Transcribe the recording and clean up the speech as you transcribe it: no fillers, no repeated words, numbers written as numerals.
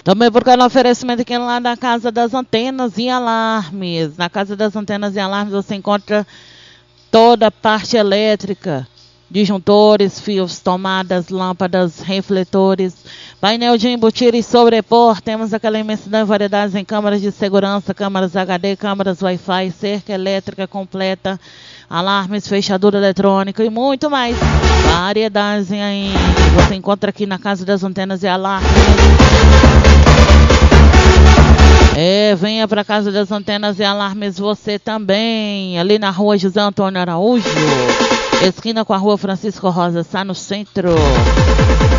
Também porque no oferecimento aqui lá da Casa das Antenas e Alarmes. Na Casa das Antenas e Alarmes você encontra toda a parte elétrica. Disjuntores, fios, tomadas, lâmpadas, refletores, painel de embutir e sobrepor. Temos aquela imensidão de variedades em câmaras de segurança, câmaras HD, câmaras Wi-Fi, cerca elétrica completa, alarmes, fechadura eletrônica e muito mais. Variedades aí você encontra aqui na Casa das Antenas e Alarmes. Venha para Casa das Antenas e Alarmes você também. Ali na rua José Antônio Araújo, esquina com a rua Francisco Rosa, está no centro.